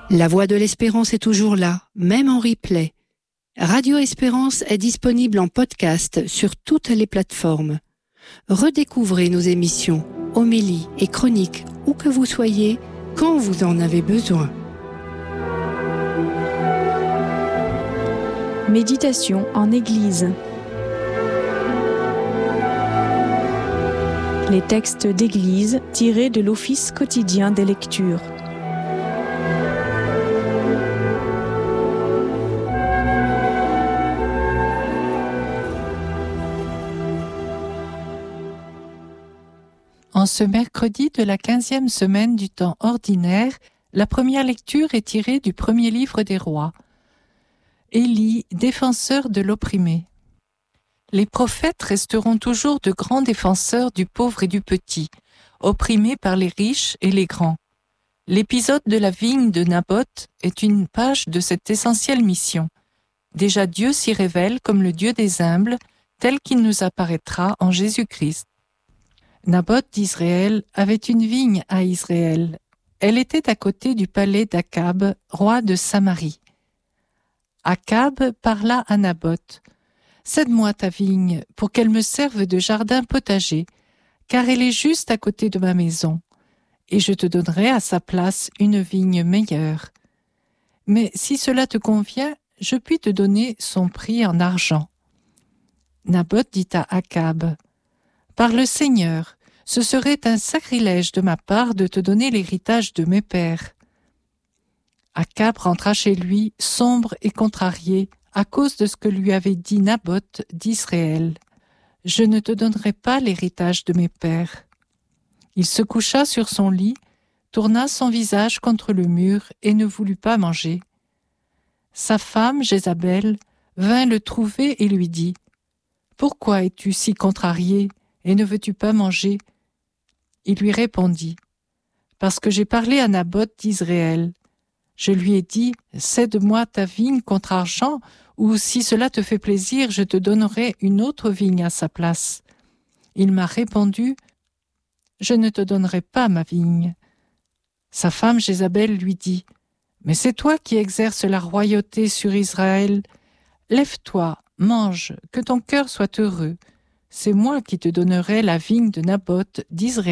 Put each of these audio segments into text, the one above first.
La Voix de l'Espérance est toujours là, même en replay. Radio Espérance est disponible en podcast sur toutes les plateformes. Redécouvrez nos émissions, homélies et chroniques, où que vous soyez, quand vous en avez besoin. Méditation en Église. Les textes d'Église tirés de l'Office quotidien des lectures. En ce mercredi de la 15e semaine du temps ordinaire, la première lecture est tirée du premier livre des rois. Élie, défenseur de l'opprimé. Les prophètes resteront toujours de grands défenseurs du pauvre et du petit, opprimés par les riches et les grands. L'épisode de la vigne de Naboth est une page de cette essentielle mission. Déjà Dieu s'y révèle comme le Dieu des humbles, tel qu'il nous apparaîtra en Jésus-Christ. Naboth d'Israël avait une vigne à Israël. Elle était à côté du palais d'Akab, roi de Samarie. Akab parla à Naboth. « Cède-moi ta vigne pour qu'elle me serve de jardin potager, car elle est juste à côté de ma maison, et je te donnerai à sa place une vigne meilleure. Mais si cela te convient, je puis te donner son prix en argent. » Naboth dit à Akab, « Par le Seigneur, ce serait un sacrilège de ma part de te donner l'héritage de mes pères. » Akab rentra chez lui, sombre et contrarié, à cause de ce que lui avait dit Naboth d'Israël. « Je ne te donnerai pas l'héritage de mes pères. » Il se coucha sur son lit, tourna son visage contre le mur et ne voulut pas manger. Sa femme, Jézabel, vint le trouver et lui dit, « Pourquoi es-tu si contrarié et ne veux-tu pas manger ?» Il lui répondit, « Parce que j'ai parlé à Naboth d'Israël. Je lui ai dit, cède-moi ta vigne contre argent, ou si cela te fait plaisir, je te donnerai une autre vigne à sa place. Il m'a répondu, je ne te donnerai pas ma vigne. » Sa femme Jézabel lui dit, « Mais c'est toi qui exerces la royauté sur Israël. Lève-toi, mange, que ton cœur soit heureux. C'est moi qui te donnerai la vigne de Naboth d'Israël. »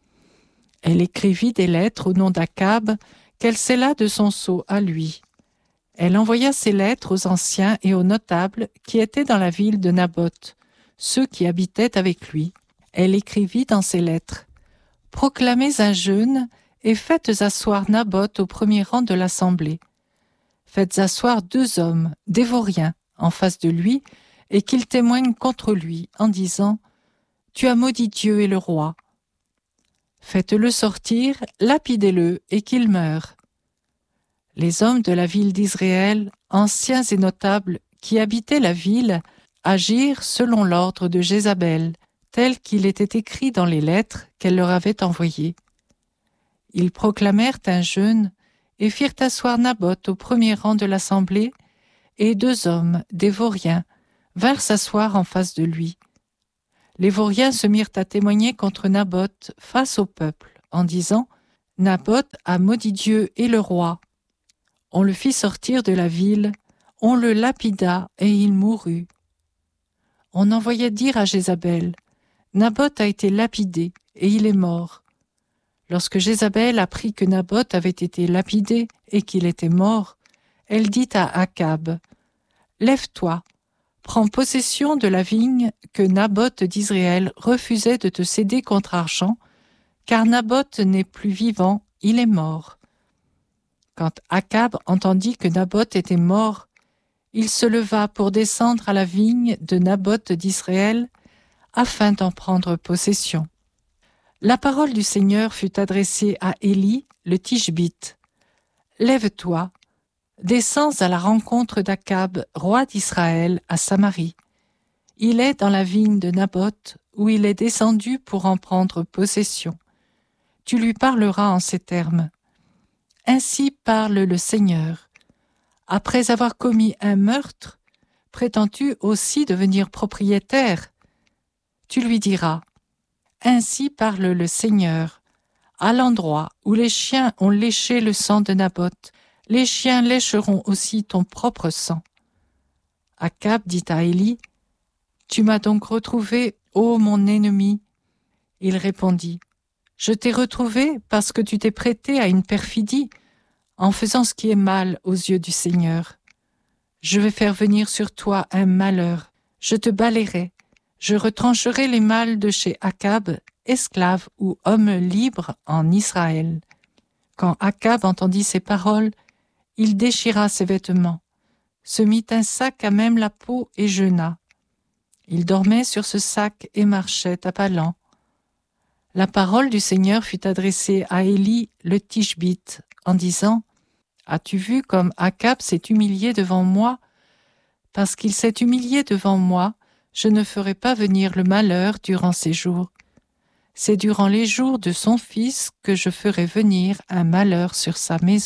Elle écrivit des lettres au nom d'Akab qu'elle scella de son sceau à lui. Elle envoya ces lettres aux anciens et aux notables qui étaient dans la ville de Naboth, ceux qui habitaient avec lui. Elle écrivit dans ces lettres, « Proclamez un jeûne et faites asseoir Naboth au premier rang de l'assemblée. Faites asseoir 2 hommes, dévoriens, en face de lui, et qu'ils témoignent contre lui en disant « Tu as maudit Dieu et le roi. » Faites-le sortir, lapidez-le et qu'il meure. Les hommes de la ville d'Israël, anciens et notables, qui habitaient la ville, agirent selon l'ordre de Jézabel, tel qu'il était écrit dans les lettres qu'elle leur avait envoyées. Ils proclamèrent un jeûne et firent asseoir Naboth au premier rang de l'assemblée, et 2 hommes, dévoriens, vinrent s'asseoir en face de lui. Les vauriens se mirent à témoigner contre Naboth face au peuple, en disant « Naboth a maudit Dieu et le roi. » On le fit sortir de la ville, on le lapida et il mourut. On envoya dire à Jézabel « Naboth a été lapidé et il est mort. » Lorsque Jézabel apprit que Naboth avait été lapidé et qu'il était mort, elle dit à Akab « Lève-toi, prends possession de la vigne que Naboth d'Israël refusait de te céder contre argent, car Naboth n'est plus vivant, il est mort. » Quand Akab entendit que Naboth était mort, il se leva pour descendre à la vigne de Naboth d'Israël afin d'en prendre possession. La parole du Seigneur fut adressée à Élie, le Tishbite. « Lève-toi, descends à la rencontre d'Akab, roi d'Israël, à Samarie. Il est dans la vigne de Naboth, où il est descendu pour en prendre possession. Tu lui parleras en ces termes. Ainsi parle le Seigneur. Après avoir commis un meurtre, prétends-tu aussi devenir propriétaire? Tu lui diras, ainsi parle le Seigneur. à l'endroit où les chiens ont léché le sang de Naboth, les chiens lécheront aussi ton propre sang. » Akab dit à Élie, « Tu m'as donc retrouvé, ô mon ennemi ?» Il répondit, « Je t'ai retrouvé parce que tu t'es prêté à une perfidie, en faisant ce qui est mal aux yeux du Seigneur. Je vais faire venir sur toi un malheur, je te balayerai, je retrancherai les mâles de chez Akab, esclave ou homme libre en Israël. » Quand Akab entendit ces paroles, il déchira ses vêtements, se mit un sac à même la peau et jeûna. Il dormait sur ce sac et marchait à pas lents. La parole du Seigneur fut adressée à Élie le Tishbite en disant, « As-tu vu comme Akab s'est humilié devant moi? Parce qu'il s'est humilié devant moi, je ne ferai pas venir le malheur durant ses jours. C'est durant les jours de son fils que je ferai venir un malheur sur sa maison. »